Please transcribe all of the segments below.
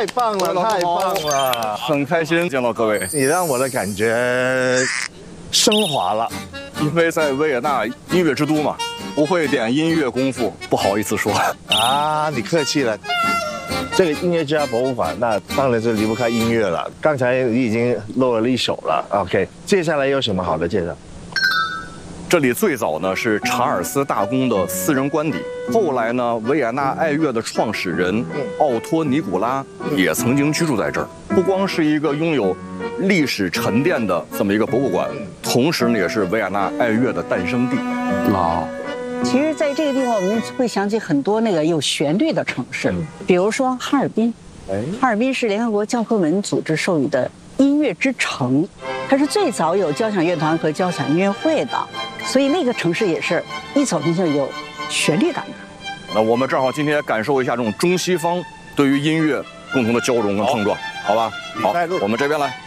太棒了，太棒了！ 很开心见到各位， 你让我的感觉升华了。 因为在维也纳音乐之都嘛，不会点音乐功夫，不好意思说。 啊，你客气了。这个音乐家博物馆，那当然是离不开音乐了。刚才你已经露了一手了 ，OK， 接下来有什么好的介绍？ 这里最早呢是查尔斯大公的私人官邸，后来呢维也纳爱乐的创始人奥托·尼古拉也曾经居住在这儿。不光是一个拥有历史沉淀的这么一个博物馆，同时呢也是维也纳爱乐的诞生地。 其实，在这个地方，我们会想起很多那个有旋律的城市，比如说哈尔滨。哈尔滨是联合国教科文组织授予的音乐之城，它是最早有交响乐团和交响音乐会的，所以那个城市也是一走进去有旋律感的。 那我们正好今天感受一下这种中西方对于音乐共同的交融跟碰撞，好吧？好，我们这边来。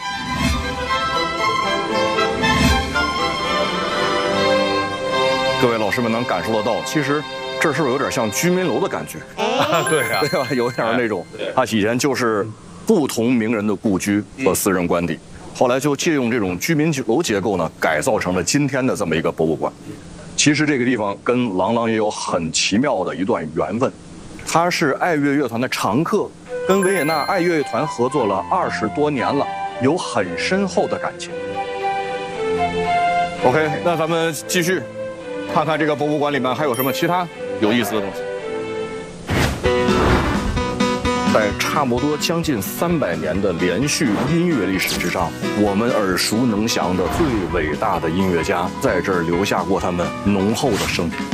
各位老师们能感受得到，其实这是不是有点像居民楼的感觉？ 对啊， 对吧？有点那种，它以前就是不同名人的故居和私人官邸，后来就借用这种居民楼结构呢，改造成了今天的这么一个博物馆。其实这个地方跟郎朗也有很奇妙的一段缘分，他是爱乐乐团的常客，跟维也纳爱乐团合作了20多年了，有很深厚的感情。OK， 那咱们继续看看这个博物馆里面还有什么其他有意思的东西。在差不多将近300年的连续音乐历史之上，我们耳熟能详的最伟大的音乐家在这儿留下过他们浓厚的生平。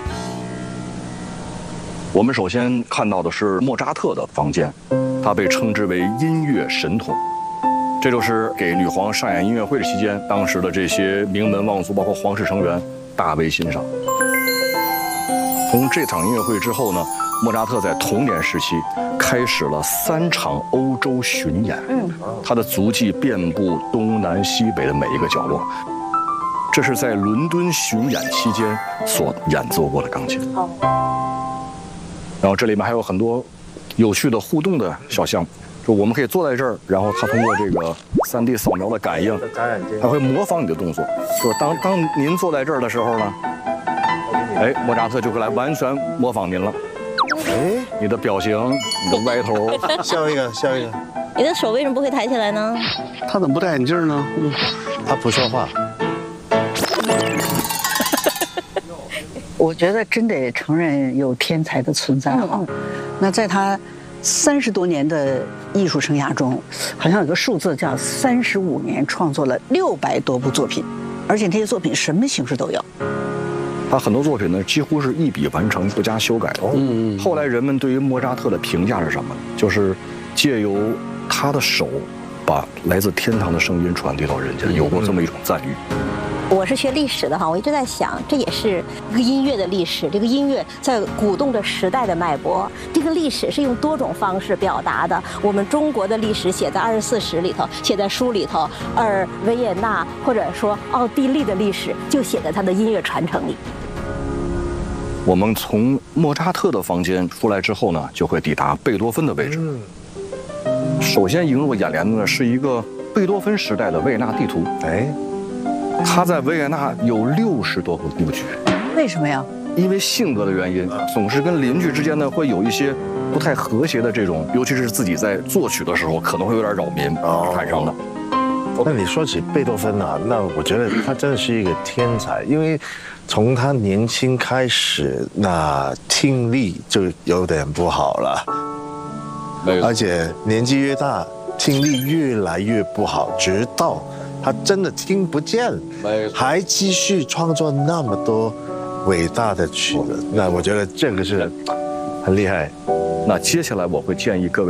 我们首先看到的是莫扎特的房间，他被称之为音乐神童。这就是给女皇上演音乐会的期间，当时的这些名门望族，包括皇室成员，大为欣赏。从这场音乐会之后呢，莫扎特在童年时期开始了3场欧洲巡演，他的足迹遍布东南西北的每一个角落。这是在伦敦巡演期间所演奏过的钢琴。然后这里面还有很多有趣的互动的小项目，就我们可以坐在这儿，然后他通过这个3D 扫描的感应，他会模仿你的动作。就是当您坐在这儿的时候呢，哎，莫扎特就会来完全模仿您了。哎，你的表情，你的歪头， 笑一个，笑一个。 你的手为什么不会抬起来呢？ 他怎么不戴眼镜呢？ 他不说话。 我觉得真得承认有天才的存在啊。那在他30多年的艺术生涯中，好像有个数字叫35年，创作了600多部作品，而且这些作品什么形式都有。 他很多作品呢，几乎是一笔完成，不加修改的。后来人们对于莫扎特的评价是什么？就是借由他的手，把来自天堂的声音传递到人间，有过这么一种赞誉。 我是学历史的哈，我一直在想，这也是一个音乐的历史。这个音乐在鼓动着时代的脉搏，这个历史是用多种方式表达的。我们中国的历史写在24史里头，写在书里头，而维也纳或者说奥地利的历史就写在它的音乐传承里。 我们从莫扎特的房间出来之后呢，就会抵达贝多芬的位置。首先映入眼帘的呢是一个贝多芬时代的维也纳地图。哎。他在维也纳有60多个故居， 为什么呀？ 因为性格的原因，总是跟邻居之间呢会有一些不太和谐的这种，尤其是自己在作曲的时候可能会有点扰民产生的。 那你说起贝多芬啊，那我觉得他真的是一个天才，因为从他年轻开始，那听力就有点不好了，而且年纪越大，听力越来越不好，直到他真的听不见，还继续创作那么多伟大的曲子，那我觉得这个是很厉害。 那接下来我会建议各位